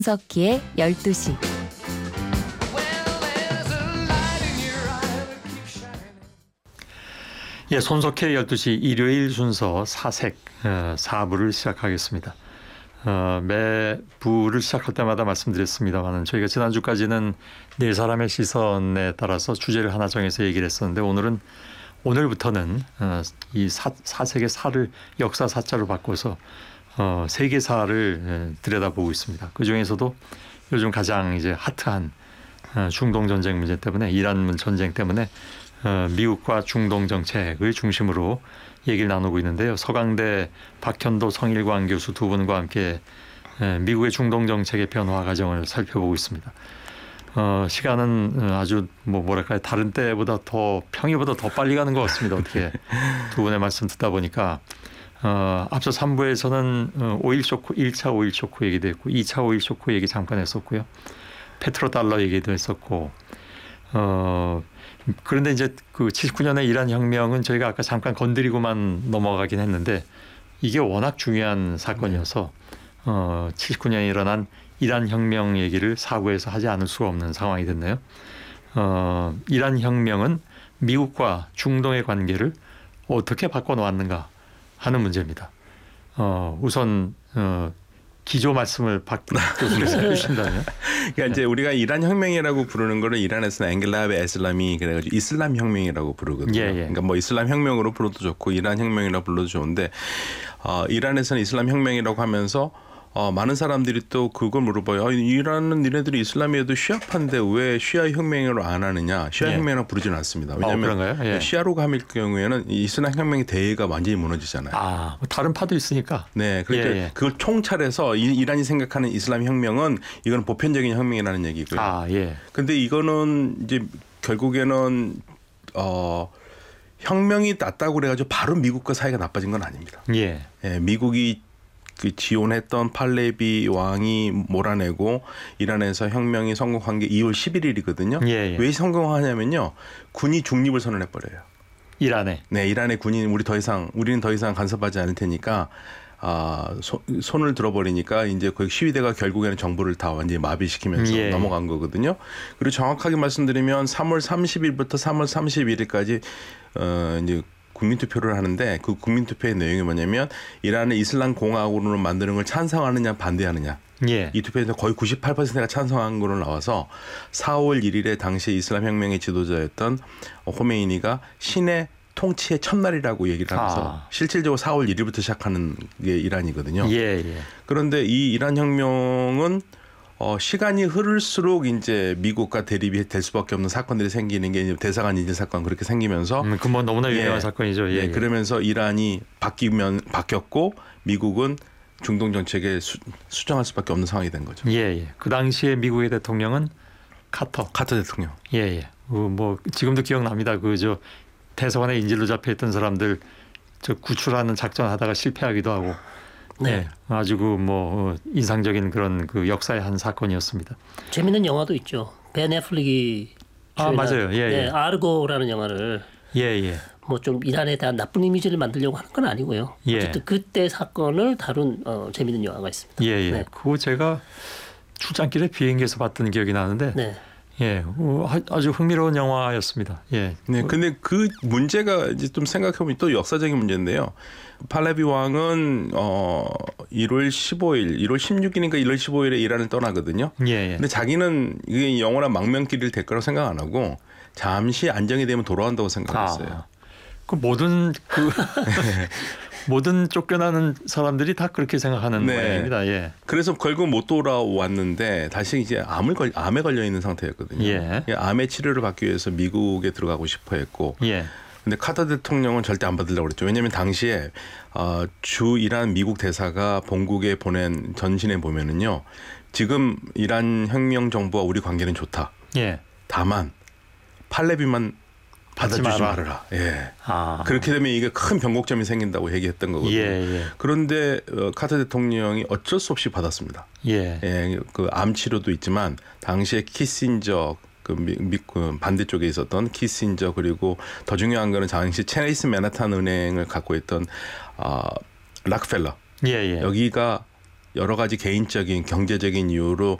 석기의 12시. 예, 손석희의 12시 일요일 순서 사색 4부를 시작하겠습니다. 매부를 시작할 때마다 말씀드렸습니다만 저희가 지난주까지는 네 사람의 시선에 따라서 주제를 하나 정해서 얘기를 했었는데 오늘부터는 이 사색의 사를 역사 사자로 바꿔서 세계사를 들여다보고 있습니다. 그중에서도 요즘 가장 이제 핫한 중동 전쟁 문제 때문에 이란 전쟁 때문에 미국과 중동 정책을 중심으로 얘기를 나누고 있는데요. 서강대 박현도 성일관 교수 두 분과 함께 미국의 중동 정책의 변화 과정을 살펴보고 있습니다. 시간은 아주 뭐랄까요, 다른 때보다 평일보다 더 빨리 가는 것 같습니다. 어떻게 두 분의 말씀 듣다 보니까 앞서 3부에서는 5.1 쇼크, 1차 5.1 쇼크 얘기도 했고 2차 5.1 쇼크 얘기 잠깐 했었고요. 페트로달러 얘기도 했었고 그런데 이제 그 79년의 이란 혁명은 저희가 아까 잠깐 건드리고만 넘어가긴 했는데 이게 워낙 중요한 사건이어서 79년에 일어난 이란 혁명 얘기를 4부에서 하지 않을 수가 없는 상황이 됐네요. 이란 혁명은 미국과 중동의 관계를 어떻게 바꿔놓았는가 하는 문제입니다. 우선 기조 말씀을 박 교수님께서 해주신다면. 그러니까 이제 우리가 이란 혁명이라고 부르는 거를 이란에서는 앵글라베 에슬람이 그래가지고 이슬람 혁명이라고 부르거든요. 예. 그러니까 뭐 이슬람 혁명으로 불러도 좋고 이란 혁명이라고 불러도 좋은데 이란에서는 이슬람 혁명이라고 하면서 많은 사람들이 또 그걸 물어봐요. 이란은 니네들이 이슬람이어도 시아파인데 왜 시아 혁명으로 안 하느냐. 시아 혁명이라고 부르지는 않습니다. 왜냐하면 예. 시아로 함일 경우에는 이슬람 혁명의 대의가 완전히 무너지잖아요. 다른 파도 있으니까. 네, 그러니까 그걸 총찰해서 이란이 생각하는 이슬람 혁명은 이건 보편적인 혁명이라는 얘기고요. 예. 근데 이거는 이제 결국에는 혁명이 났다고 그래가지고 바로 미국과 사이가 나빠진 건 아닙니다. 예, 미국이 그 지원했던 팔레비 왕이 몰아내고 이란에서 혁명이 성공한 게 2월 11일이거든요. 예. 왜 성공하냐면요. 군이 중립을 선언해 버려요. 이란에. 네, 이란의 군인 우리는 더 이상 간섭하지 않을 테니까 손을 들어버리니까 이제 그 시위대가 결국에는 정부를 다 완전히 마비시키면서 넘어간 거거든요. 그리고 정확하게 말씀드리면 3월 30일부터 3월 31일까지 이제 국민투표를 하는데 그 국민투표의 내용이 뭐냐면 이란을 이슬람 공화국으로 만드는 걸 찬성하느냐 반대하느냐. 이 투표에서 거의 98%가 찬성한 걸로 나와서 4월 1일에 당시 이슬람 혁명의 지도자였던 호메이니가 신의 통치의 첫날이라고 얘기를 하면서 실질적으로 4월 1일부터 시작하는 게 이란이거든요. 그런데 이 이란 혁명은 시간이 흐를수록 이제 미국과 대립이 될 수밖에 없는 사건들이 생기는 게 대사관 인질 사건 그렇게 생기면서 그건 너무나 유명한 사건이죠. 그러면서 이란이 바뀌었고 미국은 중동 정책에 수정할 수밖에 없는 상황이 된 거죠. 그 당시에 미국의 대통령은 카터 대통령. 뭐 지금도 기억납니다. 그 대사관에 인질로 잡혀있던 사람들 구출하는 작전하다가 실패하기도 하고. 아주 인상적인 그런 그 역사의 한 사건이었습니다. 재밌는 영화도 있죠. 벤 애플릭이 맞아요. 아르고라는 영화를 뭐 좀 이란에 대한 나쁜 이미지를 만들려고 하는 건 아니고요. 어쨌든 그때 사건을 다룬 재밌는 영화가 있습니다. 그거 제가 출장길에 비행기에서 봤던 기억이 나는데. 아주 흥미로운 영화였습니다. 근데 그 문제가 이제 좀 생각해보면 또 역사적인 문제인데요. 팔레비 왕은 1월 16일인가 1월 15일에 이란을 떠나거든요. 근데 자기는 이게 영원한 망명길을 될 거라고 생각 안 하고 잠시 안정이 되면 돌아온다고 생각했어요. 모든 쫓겨나는 사람들이 다 그렇게 생각하는 모양입니다. 그래서 결국 못 돌아왔는데 다시 이제 암에 걸려 있는 상태였거든요. 암의 치료를 받기 위해서 미국에 들어가고 싶어 했고. 근데 카터 대통령은 절대 안 받으려고 그랬죠. 왜냐하면 당시에 주 이란 미국 대사가 본국에 보낸 전신에 보면은요. 지금 이란 혁명 정부와 우리 관계는 좋다. 다만 팔레비만 받아주지 말아라. 그렇게 되면 이게 큰 변곡점이 생긴다고 얘기했던 거거든요. 그런데 카터 대통령이 어쩔 수 없이 받았습니다. 그 암 치료도 있지만 당시에 키신저 그 반대쪽에 있었던 키신저 그리고 더 중요한 거는 당시 체이스 맨하탄 은행을 갖고 있던 락펠러 여기가 여러 가지 개인적인 경제적인 이유로